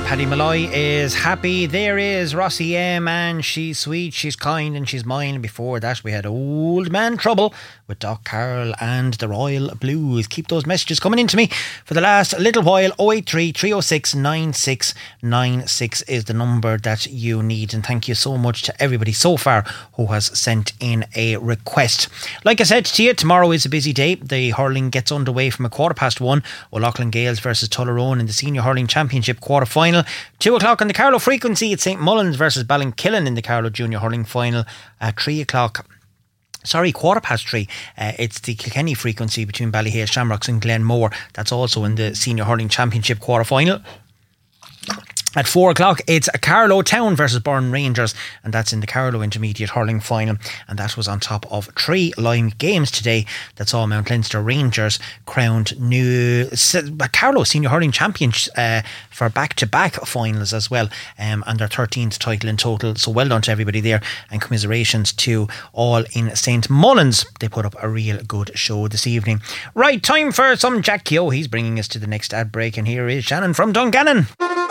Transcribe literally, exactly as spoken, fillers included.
Paddy Malloy is happy. There is Rossie M, and she's sweet, she's kind, and she's mine. And before that, we had Old Man Trouble with Doc Carroll and the Royal Blues. Keep those messages coming in to me for the last little while. oh eight three, three oh six, nine six nine six is the number that you need. And thank you so much to everybody so far who has sent in a request. Like I said to you, tomorrow is a busy day. The hurling gets underway from a quarter past one. O'Loughlin Gales versus Tullaroan in the Senior Hurling Championship quarter final. Two o'clock on the Carlow Frequency, it's Saint Mullins versus Ballinkillen in the Carlow Junior Hurling final. At three o'clock, sorry, quarter past three, uh, it's the Kilkenny Frequency between Ballyhale Shamrocks and Glenmore. That's also in the Senior Hurling Championship quarter final. At four o'clock, it's a Carlow Town versus Burn Rangers, and that's in the Carlow Intermediate Hurling Final. And that was on top of three live games today that saw Mount Leinster Rangers crowned new Carlow Senior Hurling Champions uh, for back-to-back finals as well, um, and their thirteenth title in total. So well done to everybody there, and commiserations to all in Saint Mullins. They put up a real good show this evening. Right, time for some Jack Keogh. He's bringing us to the next ad break, and here is Shannon from Dungannon.